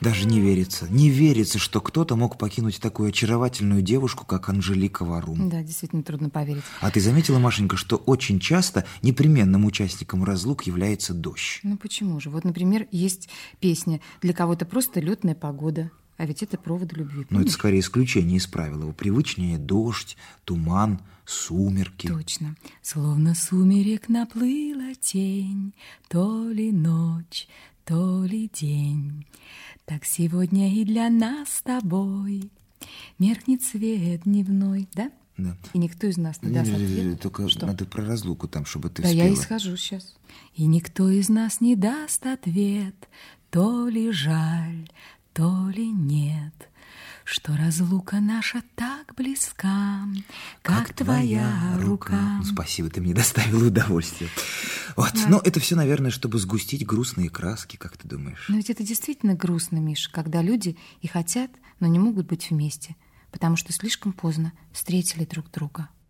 Даже не верится, что кто-то мог покинуть такую очаровательную девушку, как Анжелика Варум. Да, действительно трудно поверить. А ты заметила, Машенька, что очень часто непременным участником разлук является дождь? Ну почему же? Вот, например, есть песня «Для кого-то просто летная погода». А ведь это провод любви. Но это скорее исключение из правила. Его привычнее дождь, туман, сумерки. Точно. Словно сумерек наплыла тень, то ли ночь, то ли день. Так сегодня и для нас с тобой меркнет свет дневной, да? Да. И никто из нас не даст ответ. Только что? надо про разлуку там, чтобы ты Да, спела. я и схожу сейчас. И никто из нас не даст ответ, то ли жаль, то ли нет, что разлука наша так близка, как твоя рука. Ну, спасибо, ты мне доставила удовольствие. Вот, Да. но это все, наверное, чтобы сгустить грустные краски, как ты думаешь? Но ведь это действительно грустно, Миша, когда люди и хотят, но не могут быть вместе, потому что слишком поздно встретили друг друга.